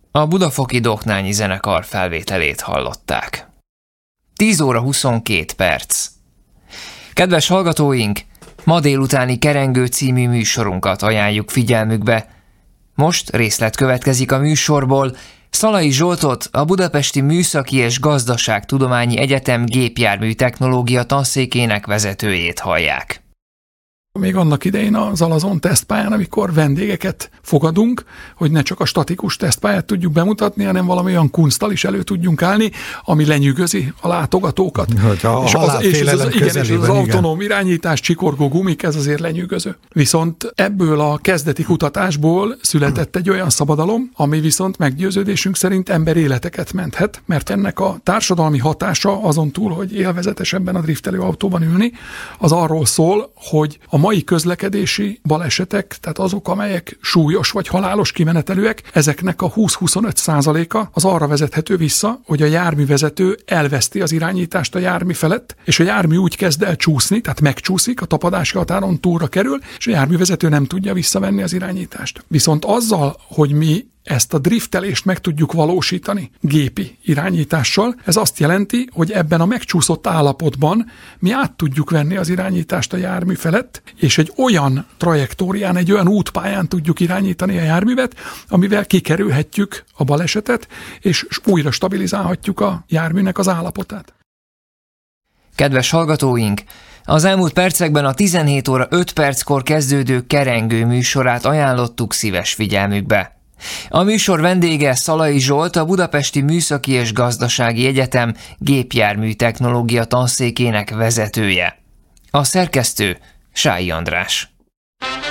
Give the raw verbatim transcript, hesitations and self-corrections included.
A Budafoki Doknányi Zenekar felvételét hallották. tíz óra huszonkét perc. Kedves hallgatóink, ma délutáni Kerengő című műsorunkat ajánljuk figyelmükbe. Most részlet következik a műsorból. Szalai Zsoltot, a Budapesti Műszaki és Gazdaságtudományi Egyetem gépjármű technológia tanszékének vezetőjét hallják. Még annak idején a Zalazon tesztpályán, amikor vendégeket fogadunk, hogy ne csak a statikus tesztpályát tudjuk bemutatni, hanem valami olyan kunszttal is elő tudjunk állni, ami lenyűgözi a látogatókat. Hogy a és az, és az, igen, és az igen. autonóm irányítás, csikorgó gumik, ez azért lenyűgöző. Viszont ebből a kezdeti kutatásból született egy olyan szabadalom, ami viszont meggyőződésünk szerint emberéleteket menthet, mert ennek a társadalmi hatása azon túl, hogy élvezetes ebben a driftelő autóban ülni, az arról szól, hogy a mai közlekedési balesetek, tehát azok, amelyek súlyos vagy halálos kimenetelőek, ezeknek a húsz-huszonöt százaléka az arra vezethető vissza, hogy a járművezető elveszti az irányítást a jármű felett, és a jármű úgy kezd el csúszni, tehát megcsúszik, a tapadási határon túlra kerül, és a járművezető nem tudja visszavenni az irányítást. Viszont azzal, hogy mi ezt a driftelést meg tudjuk valósítani gépi irányítással, ez azt jelenti, hogy ebben a megcsúszott állapotban mi át tudjuk venni az irányítást a jármű felett, és egy olyan trajektórián, egy olyan útpályán tudjuk irányítani a járművet, amivel kikerülhetjük a balesetet, és újra stabilizálhatjuk a járműnek az állapotát. Kedves hallgatóink! Az elmúlt percekben a tizenhét óra öt perckor kezdődő Kerengő műsorát ajánlottuk szíves figyelmükbe. A műsor vendége Szalai Zsolt, a Budapesti Műszaki és Gazdasági Egyetem gépjármű technológia tanszékének vezetője. A szerkesztő Sályi András.